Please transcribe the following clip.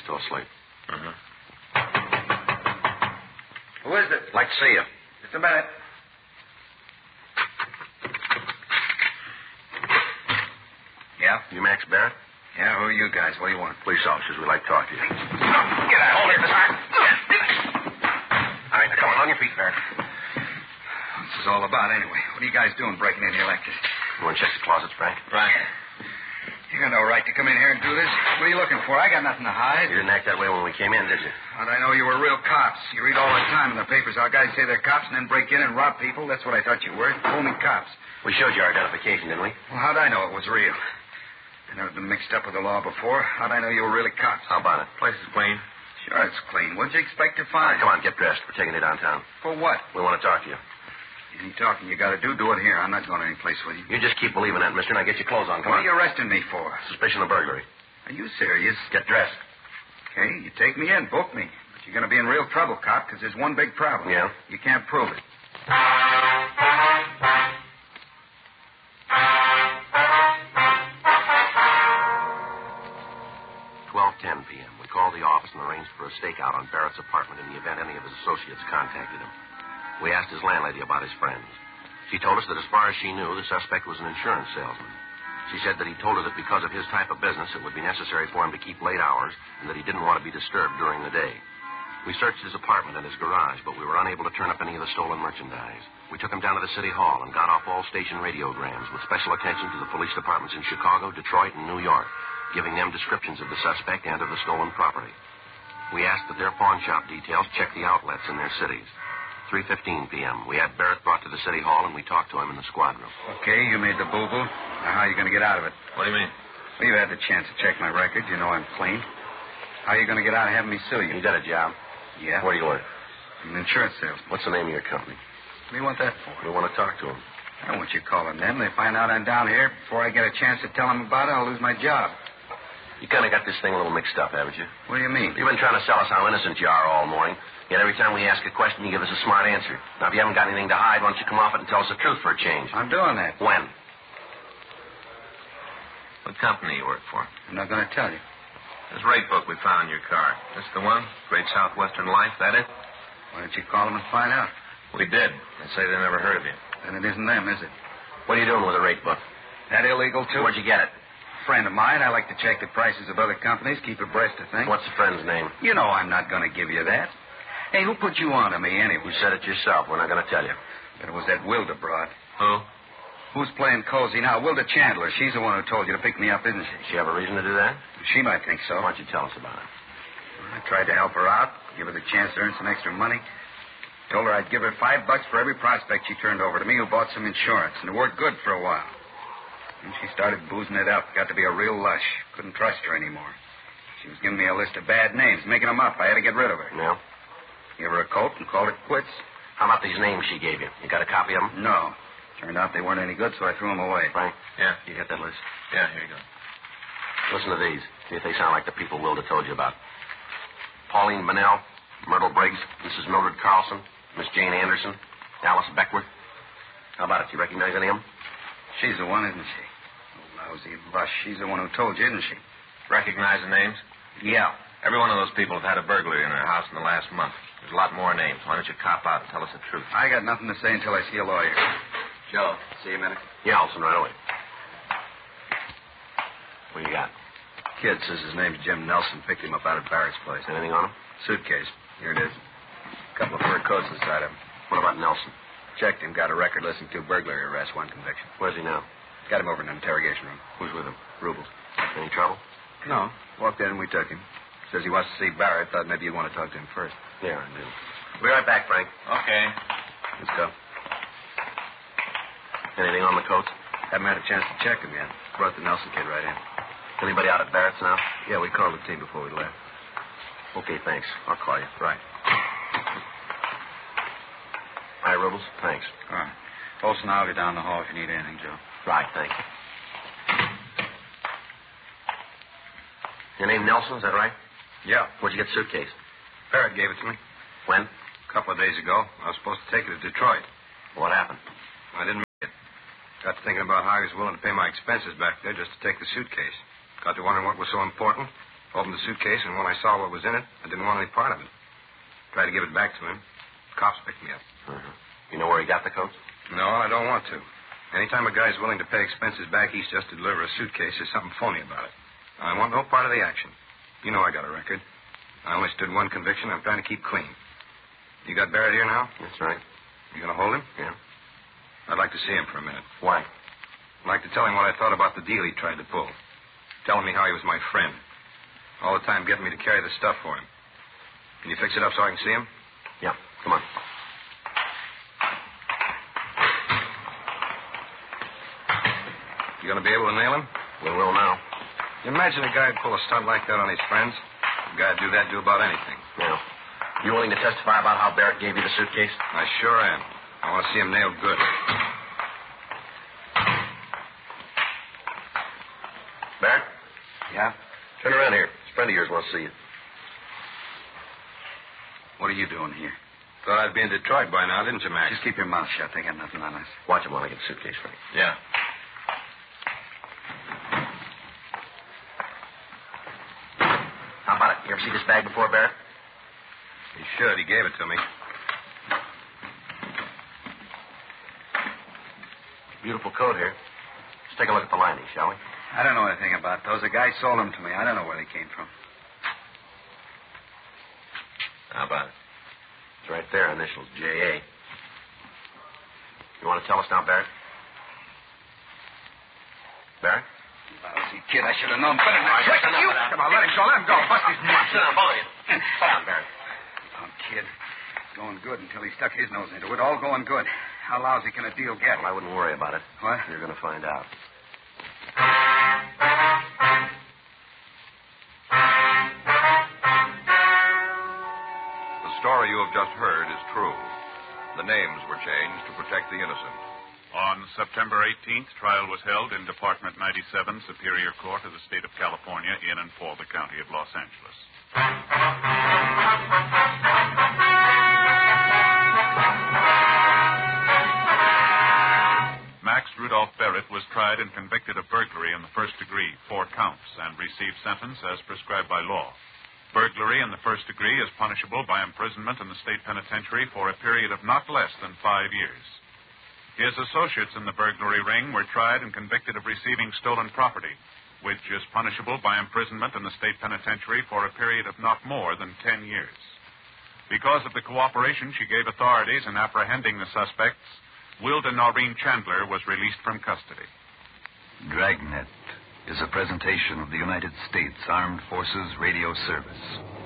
still asleep. Mm-hmm. Who is it? Like to see you. Just a minute. Yeah? You Max Barrett? Yeah, who are you guys? What do you want? Police officers. We'd like to talk to you. Get out. Hold it, All right, now come on your feet, Barrett. What's this all about, anyway? What are you guys doing breaking into your lectures? You want to check the closets, Frank? Frank. You got no right to come in here and do this. What are you looking for? I got nothing to hide. You didn't act that way when we came in, did you? How'd I know you were real cops? You read all the time in the papers how guys say they're cops and then break in and rob people. That's what I thought you were. Phony cops. We showed you our identification, didn't we? Well, how'd I know it was real? I never been mixed up with the law before. How'd I know you were really cops? How about it? Place is clean. Sure, it's clean. What'd you expect to All find? right, come on, get dressed. We're taking you downtown. For what? We want to talk to you. Any talking you got to do it here. I'm not going any place with you. You just keep believing that, mister. Now get your clothes on. Come What on. are you arresting me for? Suspicion of burglary. Are you serious? Get dressed. Okay, you take me in, book me. But you're going to be in real trouble, cop, because there's one big problem. Yeah? You can't prove it. 12:10 p.m. We called the office and arranged for a stakeout on Barrett's apartment in the event any of his associates contacted him. We asked his landlady about his friends. She told us that as far as she knew, the suspect was an insurance salesman. She said that he told her that because of his type of business, it would be necessary for him to keep late hours and that he didn't want to be disturbed during the day. We searched his apartment and his garage, but we were unable to turn up any of the stolen merchandise. We took him down to the city hall and got off all station radiograms with special attention to the police departments in Chicago, Detroit, and New York, giving them descriptions of the suspect and of the stolen property. We asked that their pawn shop details check the outlets in their cities. 3:15 p.m. We had Barrett brought to the city hall, and we talked to him in the squad room. Okay, you made the boo-boo. Now, how are you going to get out of it? What do you mean? Well, you had the chance to check my record. You know I'm clean. How are you going to get out of having me sue you? You got a job. Yeah? Where do you work? I'm an insurance salesman. What's the name of your company? What do you want that for? We want to talk to him. I don't want you calling them. They find out I'm down here. Before I get a chance to tell them about it, I'll lose my job. You kind of got this thing a little mixed up, haven't you? What do you mean? You've been trying to sell us how innocent you are all morning. Yet every time we ask a question, you give us a smart answer. Now, if you haven't got anything to hide, why don't you come off it and tell us the truth for a change? I'm doing that. When? What company you work for? I'm not going to tell you. This rate book we found in your car. This the one? Great Southwestern Life, that it? Why don't you call them and find out? We did. They say they never heard of you. Then it isn't them, is it? What are you doing with the rate book? That illegal, too? Where'd you get it? Friend of mine. I like to check the prices of other companies, keep abreast of things. What's the friend's name? You know I'm not going to give you that. Hey, who put you on to me anyway? You said it yourself. We're not going to tell you. But it was that Wilda broad. Who? Who's playing cozy now? Wilda Chandler. She's the one who told you to pick me up, isn't she? Does she have a reason to do that? She might think so. Why don't you tell us about it? I tried to help her out, give her the chance to earn some extra money. Told her I'd give her $5 for every prospect she turned over to me who bought some insurance, and it worked good for a while. Then she started boozing it up. Got to be a real lush. Couldn't trust her anymore. She was giving me a list of bad names, making them up. I had to get rid of her. Yeah? Gave her a coat and called it quits. How about these names she gave you? You got a copy of them? No. Turned out they weren't any good, so I threw them away. Frank? Yeah. You got that list? Yeah, here you go. Listen to these. See if they sound like the people Wilda told you about. Pauline Bunnell, Myrtle Briggs, Mrs. Mildred Carlson, Miss Jane Anderson, Alice Beckworth. How about it? Do you recognize any of them? She's the one, isn't she? Oh, lousy lush. She's the one who told you, isn't she? Recognize the names? Yeah. Every one of those people have had a burglary in their house in the last month. There's a lot more names. Why don't you cop out and tell us the truth? I got nothing to say until I see a lawyer. Joe, see you a minute. Yeah, Olson, right away. What you got? Kid says his name's Jim Nelson. Picked him up out of Barrett's place. Anything on him? Suitcase. Here it is. A couple of fur coats inside of him. What about Nelson? Checked him. Got a record listing 2 burglary arrests, 1 conviction. Where's he now? Got him over in an interrogation room. Who's with him? Rubles. Any trouble? No. Walked in and we took him. Says he wants to see Barrett. Thought maybe you'd want to talk to him first. Yeah, I do. Be right back, Frank. Okay. Let's go. Anything on the coats? Haven't had a chance to check him yet. Brought the Nelson kid right in. Anybody out at Barrett's now? Yeah, we called the team before we left. Okay, thanks. I'll call you. Right. Hi, Rubles. Thanks. All right. Olson, I'll be down the hall if you need anything, Joe. Right, thanks. Your name Nelson, is that right? Yeah. Where'd you get the suitcase? Barrett gave it to me When? a couple of days ago. I was supposed to take it to Detroit. What happened? I didn't make it. Got to thinking about how he was willing to pay my expenses back there just to take the suitcase. Got to wondering what was so important. Opened the suitcase, and when I saw what was in it, I didn't want any part of it. Tried to give it back to him. Cops picked me up. Mm-hmm. You know where he got the coats? No, I don't want to. Anytime a guy's willing to pay expenses back east just to deliver a suitcase, there's something phony about it. I want no part of the action. You know I got a record. I only stood one conviction. I'm trying to keep clean. You got Barrett here now? That's right. You going to hold him? Yeah. I'd like to see him for a minute. Why? I'd like to tell him what I thought about the deal he tried to pull. Telling me how he was my friend. All the time getting me to carry the stuff for him. Can you fix it up so I can see him? Yeah. Come on. You going to be able to nail him? We will now. You imagine a guy would pull a stunt like that on his friends? A guy would do that, do about anything. Yeah. You willing to testify about how Barrett gave you the suitcase? I sure am. I want to see him nailed good. Barrett? Yeah? Turn around here. This friend of yours wants to see you. What are you doing here? Thought I'd be in Detroit by now, didn't you, Max? Just keep your mouth shut. They got nothing on us. Watch him while I get the suitcase ready. Yeah. How about it? You ever see this bag before, Barrett? He should. He gave it to me. Beautiful coat here. Let's take a look at the lining, shall we? I don't know anything about those. The guy sold them to me. I don't know where they came from. How about it? It's right there, initials J.A. You want to tell us now, Barrett? Barrett? Lousy kid. I should have known better than that. Right, You! enough. Come on, let him go. Let him go. Bust his nuts. Sit down, both of you. Sit down, Barrett. Oh, kid. Going good until he stuck his nose into it. All going good. How lousy can a deal get? Well, I wouldn't worry about it. What? You're going to find out. The story you have just heard is true. The names were changed to protect the innocent. On September 18th, trial was held in Department 97, Superior Court of the State of California, in and for the County of Los Angeles. Max Rudolph Barrett was tried and convicted of burglary in the first degree, 4 counts, and received sentence as prescribed by law. Burglary in the first degree is punishable by imprisonment in the state penitentiary for a period of not less than 5 years. His associates in the burglary ring were tried and convicted of receiving stolen property, which is punishable by imprisonment in the state penitentiary for a period of not more than 10 years. Because of the cooperation she gave authorities in apprehending the suspects, Wilda Noreen Chandler was released from custody. Dragnet is a presentation of the United States Armed Forces Radio Service.